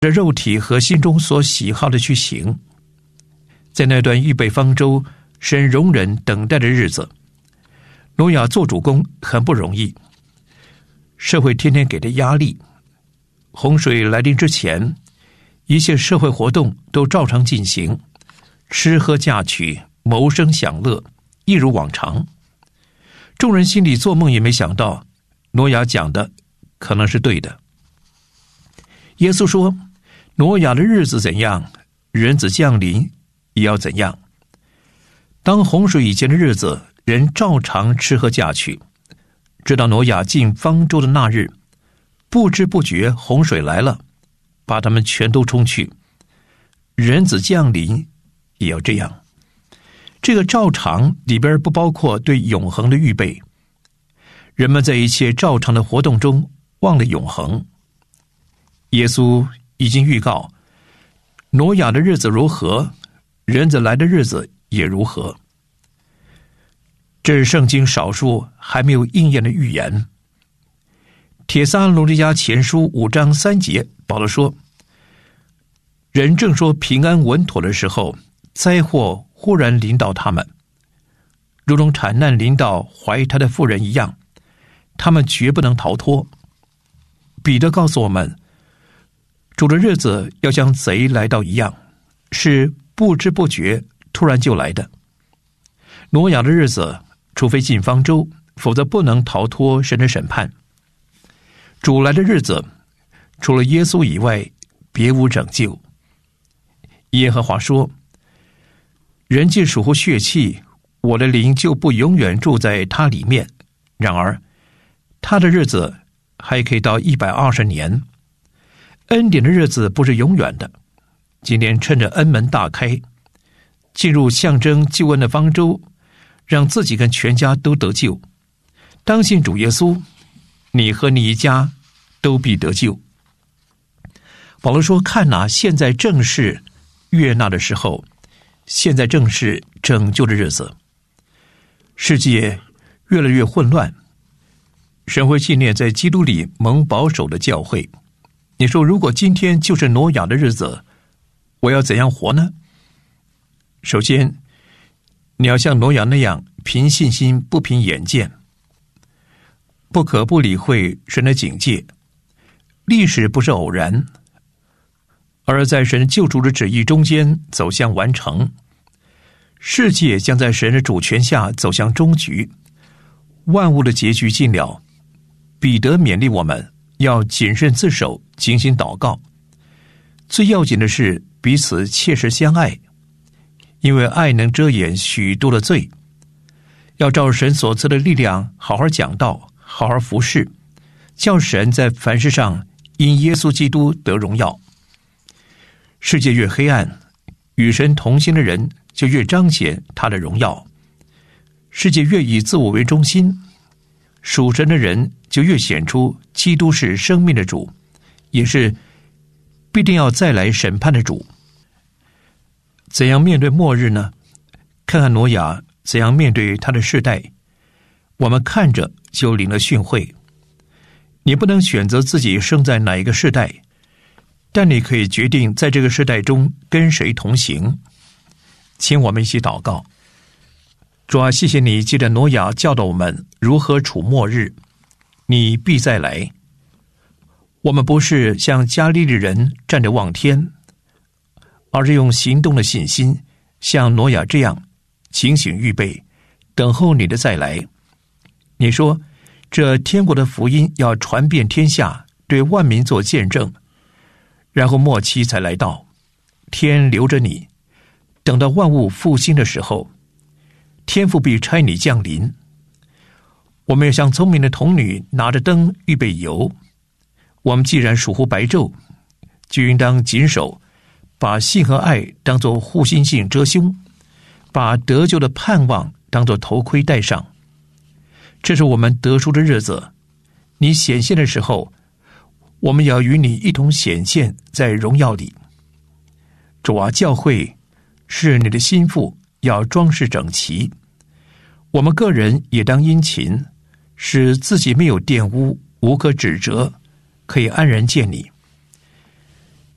着肉体和心中所喜好的去行。在那段预备方舟、神容忍等待的日子，挪亚做主公很不容易，社会天天给他压力。洪水来临之前，一切社会活动都照常进行，吃喝嫁娶、谋生享乐，一如往常。众人心里做梦也没想到，挪亚讲的可能是对的。耶稣说，挪亚的日子怎样，人子降临也要怎样。当洪水以前的日子，人照常吃喝嫁娶，直到挪亚进方舟的那日，不知不觉洪水来了，把他们全都冲去。人子降临也要这样。这个照常里边不包括对永恒的预备。人们在一切照常的活动中忘了永恒。耶稣已经预告，挪亚的日子如何，人子来的日子也如何。这是圣经少数还没有应验的预言。帖撒罗尼迦前书5章3节，保罗说，人正说平安稳妥的时候，灾祸忽然临到他们，如同产难临到怀胎的妇人一样，他们绝不能逃脱。彼得告诉我们，主的日子要像贼来到一样，是不知不觉突然就来的。挪亚的日子，除非进方舟，否则不能逃脱神的审判。主来的日子，除了耶稣以外，别无拯救。耶和华说，人既属乎血气，我的灵就不永远住在他里面。然而他的日子还可以到120年。恩典的日子不是永远的。今天趁着恩门大开，进入象征救恩的方舟，让自己跟全家都得救。当信主耶稣，你和你一家都必得救。保罗说，看哪，现在正是悦纳的时候，现在正是拯救的日子。世界越来越混乱，神会纪念在基督里蒙保守的教会。你说，如果今天就是挪亚的日子，我要怎样活呢？首先，你要像挪亚那样，凭信心不凭眼见，不可不理会神的警戒。历史不是偶然，而在神救赎的旨意中间走向完成。世界将在神的主权下走向终局，万物的结局近了。彼得勉励我们要谨慎自守，精心祷告。最要紧的是彼此切实相爱，因为爱能遮掩许多的罪。要照神所赐的力量好好讲道，好好服侍，叫神在凡事上因耶稣基督得荣耀。世界越黑暗，与神同心的人就越彰显他的荣耀。世界越以自我为中心，属神的人就越显出基督是生命的主，也是必定要再来审判的主。怎样面对末日呢？看看挪亚怎样面对他的世代，我们看着就领了训诲。你不能选择自己生在哪一个世代，但你可以决定在这个世代中跟谁同行。请我们一起祷告。主啊，谢谢你借着挪亚教导我们如何处末日，你必再来。我们不是像加利利人站着望天，而是用行动的信心，像挪亚这样警醒预备，等候你的再来。你说，这天国的福音要传遍天下，对万民做见证，然后末期才来到。天留着你，等到万物复兴的时候，天父必差你降临。我们要像聪明的童女，拿着灯预备油。我们既然属乎白昼，就应当谨守，把信和爱当作护心镜遮胸，把得救的盼望当作头盔戴上。这是我们得赎的日子，你显现的时候，我们要与你一同显现在荣耀里。主啊，教会是你的心腹，要装饰整齐。我们个人也当殷勤，使自己没有玷污，无可指责，可以安然见你。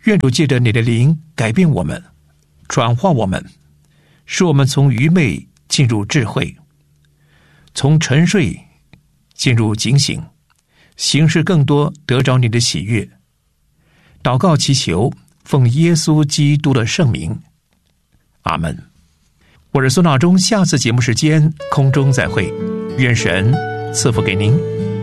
愿主借着你的灵改变我们，转化我们，使我们从愚昧进入智慧，从沉睡进入警醒，行事更多得着你的喜悦。祷告祈求，奉耶稣基督的圣名，阿们。我是孙大中，下次节目时间空中再会，愿神赐福给您。